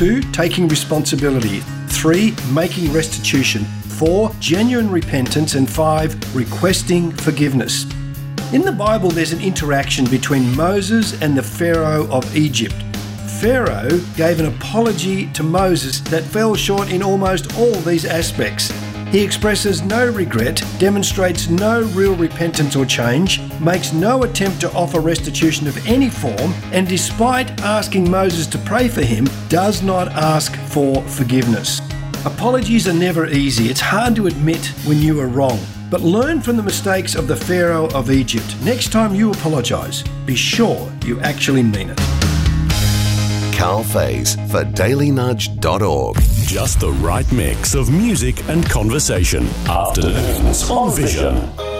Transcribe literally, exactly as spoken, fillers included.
Two, taking responsibility. Three, making restitution. Four, genuine repentance. And five, requesting forgiveness. In the Bible, there's an interaction between Moses and the Pharaoh of Egypt. Pharaoh gave an apology to Moses that fell short in almost all these aspects. He expresses no regret, demonstrates no real repentance or change, makes no attempt to offer restitution of any form, and despite asking Moses to pray for him, does not ask for forgiveness. Apologies are never easy. It's hard to admit when you are wrong. But learn from the mistakes of the Pharaoh of Egypt. Next time you apologise, be sure you actually mean it. Carl Faze for daily nudge dot org. Just the right mix of music and conversation. Afternoons on Vision.